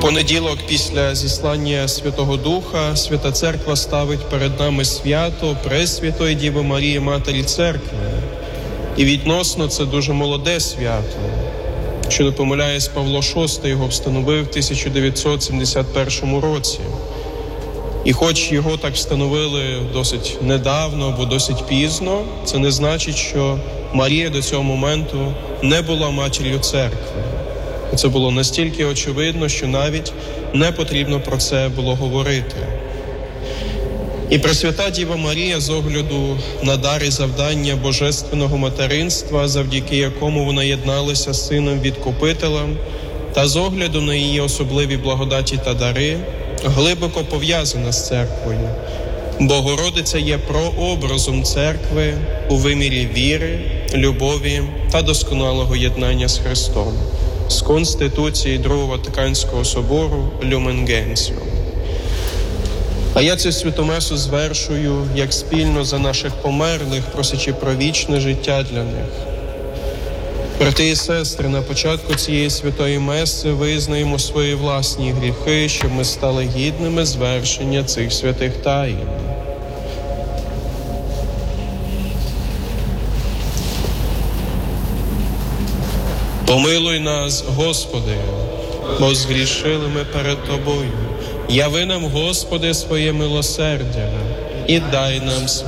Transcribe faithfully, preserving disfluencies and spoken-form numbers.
понеділок після зіслання Святого Духа Свята Церква ставить перед нами свято Пресвятої Діви Марії, Матері Церкви. І відносно це дуже молоде свято. Якщо не помиляюсь, Павло шостий його встановив в тисяча дев'ятсот сімдесят першому році. І хоч його так встановили досить недавно або досить пізно, це не значить, що Марія до цього моменту не була матір'ю церкви. Це було настільки очевидно, що навіть не потрібно про це було говорити. І Пресвята Діва Марія з огляду на дар і завдання божественного материнства, завдяки якому вона єдналася з Сином Відкупителем, та з огляду на її особливі благодаті та дари, глибоко пов'язана з церквою. Богородиця є прообразом церкви у вимірі віри, любові та досконалого єднання з Христом. З Конституції Другого Ватиканського собору Люмен Генціум. А я цю святомесу звершую як спільно за наших померлих, просячи про вічне життя для них. Брати і сестри, на початку цієї святої меси визнаємо свої власні гріхи, щоб ми стали гідними звершення цих святих таїн. Помилуй нас, Господи, бо згрішили ми перед Тобою. Яви нам, Господи, своє милосердя і дай нам